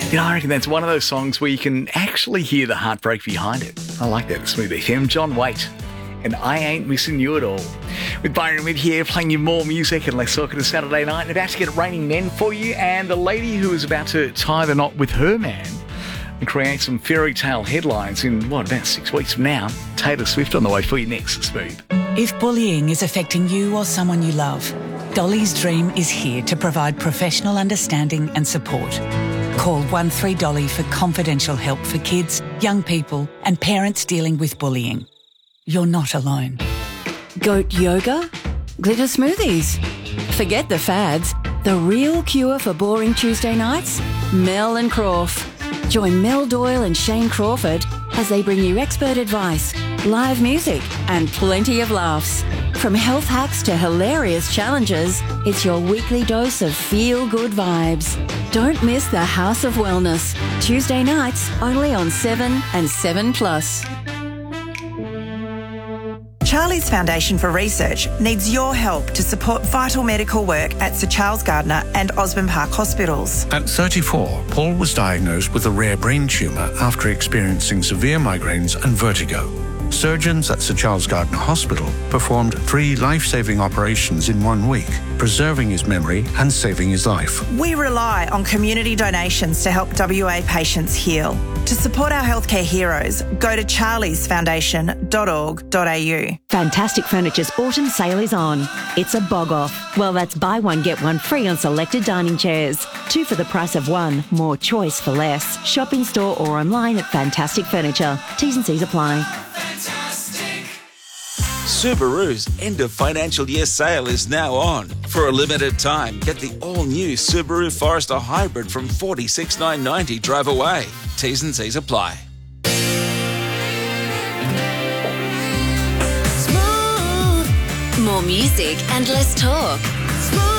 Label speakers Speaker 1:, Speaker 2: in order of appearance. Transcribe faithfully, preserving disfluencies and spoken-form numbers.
Speaker 1: You know, I reckon that's one of those songs where you can actually hear the heartbreak behind it. I like that. Smooth F M, John Waite, and I Ain't Missing You At All. With Byron Mid here, playing you more music, and let's talk it a Saturday night. And about to get it raining men for you, and the lady who is about to tie the knot with her man and create some fairy tale headlines in, what, about six weeks from now. Taylor Swift on the way for you next, Smooth.
Speaker 2: If bullying is affecting you or someone you love, Dolly's Dream is here to provide professional understanding and support. Call one three Dolly for confidential help for kids, young people and parents dealing with bullying. You're not alone.
Speaker 3: Goat yoga? Glitter smoothies? Forget the fads. The real cure for boring Tuesday nights? Mel and Croft. Join Mel Doyle and Shane Crawford as they bring you expert advice, live music and plenty of laughs. From health hacks to hilarious challenges, it's your weekly dose of feel-good vibes. Don't miss the House of Wellness. Tuesday nights only on seven and seven plus.
Speaker 4: Charlie's Foundation for Research needs your help to support vital medical work at Sir Charles Gardner and Osborne Park hospitals.
Speaker 5: At thirty-four, Paul was diagnosed with a rare brain tumour after experiencing severe migraines and vertigo. Surgeons at Sir Charles Gardner Hospital performed three life-saving operations in one week, preserving his memory and saving his life.
Speaker 4: We rely on community donations to help W A patients heal. To support our healthcare heroes, go to charlies foundation dot org dot a u.
Speaker 6: Fantastic Furniture's autumn sale is on. It's a bog off. Well, that's buy one, get one free on selected dining chairs. Two for the price of one. More choice for less. Shop in store or online at Fantastic Furniture. T's and C's apply.
Speaker 7: Subaru's end of financial year sale is now on. For a limited time, get the all-new Subaru Forester Hybrid from forty-six thousand nine hundred ninety drive away. T's and C's apply.
Speaker 3: More music and less talk.